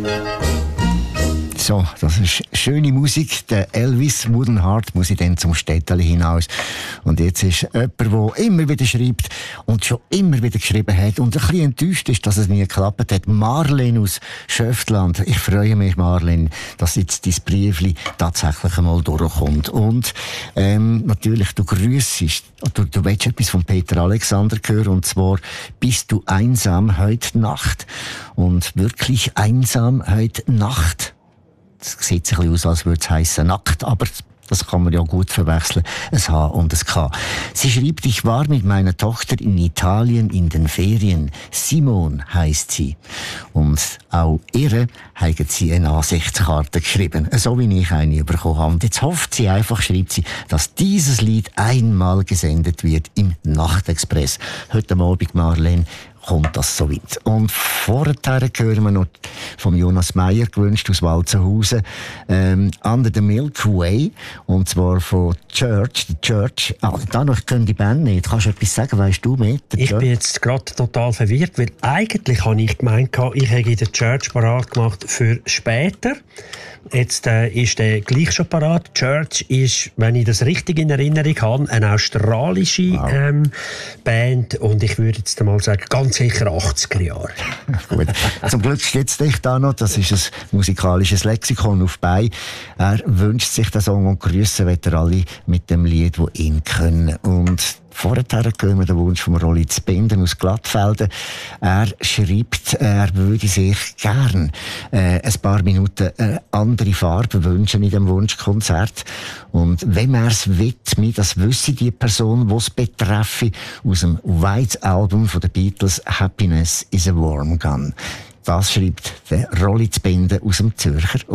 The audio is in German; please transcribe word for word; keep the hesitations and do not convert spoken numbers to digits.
So, das ist schöne Musik. Der Elvis Woodenheart muss ich dann zum Städtchen hinaus. Und jetzt ist jemand, der immer wieder schreibt und schon immer wieder geschrieben hat und ein bisschen enttäuscht ist, dass es nie geklappt hat. Marlene aus Schöftland. Ich freue mich, Marlene, dass jetzt dein Briefli tatsächlich einmal durchkommt. Und ähm, natürlich, du grüssest, du, du willst etwas von Peter Alexander hören, und zwar «Bist du einsam heute Nacht?» Und wirklich einsam heute Nacht. Es sieht ein bisschen aus, als würde es heissen nackt, aber das kann man ja gut verwechseln, ein H und ein K. Sie schreibt, ich war mit meiner Tochter in Italien in den Ferien. Simone heisst sie. Und auch ihr hat sie eine Ansichtskarte geschrieben, so wie ich eine bekommen habe. Und jetzt hofft sie einfach, schreibt sie, dass dieses Lied einmal gesendet wird im Nachtexpress. Heute Abend, Marlene, kommt das so weit. Und vorher hören wir noch von Jonas Meyer, gewünscht aus Walzenhausen, ähm, «Under the Milky Way», und zwar von Church. Die Church, ah, da noch, ich kenne die Band nicht. Kannst du etwas sagen, weißt du mehr? Ich bin jetzt gerade total verwirrt, weil eigentlich habe ich gemeint, ich hätte den Church parat gemacht für später. Jetzt äh, ist der gleich schon parat. Church ist, wenn ich das richtig in Erinnerung habe, eine australische wow. ähm, Band, und ich würde jetzt mal sagen, ganz sicher achtziger Jahre. Gut. Zum Glück steht es dich da noch, das ist ein musikalisches Lexikon auf bei. Er wünscht sich den Song und grüßen wird er alle mit dem Lied, das ihn können. Und vorher hören wir den Wunsch von Rolli Zbinden aus Glattfelden. Er schreibt, er würde sich gern äh, ein paar Minuten äh, andere Farbe wünschen in dem Wunschkonzert. Und wenn er es will, das wüsste die Person, die es betreffe, aus dem White Album von den Beatles «Happiness is a Warm Gun». Das schreibt der Rolli Zbinden aus dem Zürcher